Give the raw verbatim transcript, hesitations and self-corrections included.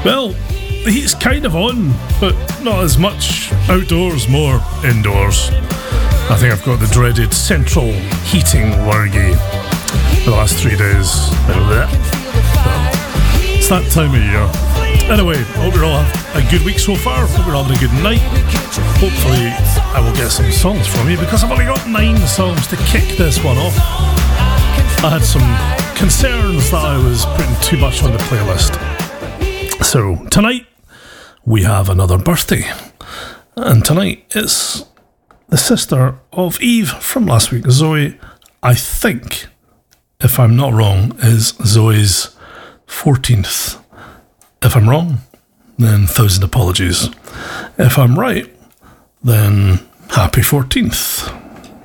Well, the heat's kind of on, but not as much outdoors, more indoors. I think I've got the dreaded central heating lurgy for the last three days. It's that time of year. Anyway, hope you're all having a good week so far. Hope you're having a good night. Hopefully I will get some songs from you, because I've only got nine songs to kick this one off. I had some concerns that I was putting too much on the playlist. So tonight we have another birthday, and tonight it's the sister of Eve from last week. Zoe, I think, if I'm not wrong, is Zoe's fourteenth. If I'm wrong, then thousand apologies. If I'm right, then happy fourteenth.